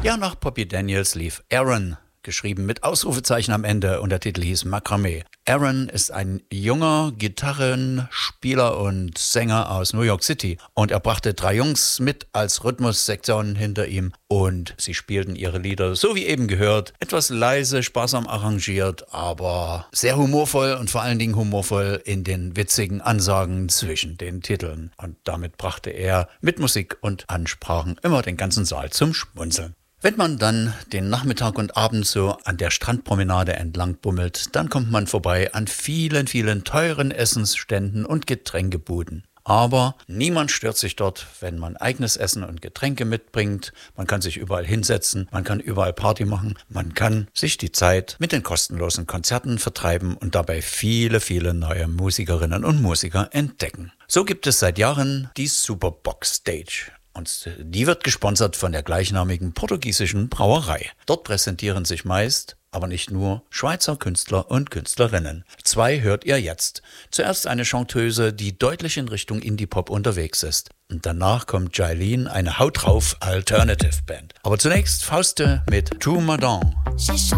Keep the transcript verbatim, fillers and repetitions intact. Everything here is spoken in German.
Ja, nach Poppy Daniels lief Aaron, geschrieben mit Ausrufezeichen am Ende, und der Titel hieß Makramee. Aaron ist ein junger Gitarrenspieler und Sänger aus New York City und er brachte drei Jungs mit als Rhythmussektion hinter ihm und sie spielten ihre Lieder, so wie eben gehört, etwas leise, sparsam arrangiert, aber sehr humorvoll und vor allen Dingen humorvoll in den witzigen Ansagen zwischen den Titeln. Und damit brachte er mit Musik und Ansprachen immer den ganzen Saal zum Schmunzeln. Wenn man dann den Nachmittag und Abend so an der Strandpromenade entlang bummelt, dann kommt man vorbei an vielen, vielen teuren Essensständen und Getränkebuden. Aber niemand stört sich dort, wenn man eigenes Essen und Getränke mitbringt. Man kann sich überall hinsetzen, man kann überall Party machen, man kann sich die Zeit mit den kostenlosen Konzerten vertreiben und dabei viele, viele neue Musikerinnen und Musiker entdecken. So gibt es seit Jahren die Superbox Stage. Und die wird gesponsert von der gleichnamigen portugiesischen Brauerei. Dort präsentieren sich meist, aber nicht nur, Schweizer Künstler und Künstlerinnen. Zwei hört ihr jetzt. Zuerst eine Chanteuse, die deutlich in Richtung Indie-Pop unterwegs ist. Und danach kommt Jailin, eine Haut drauf Alternative Band. Aber zunächst Fauste mit True Madame.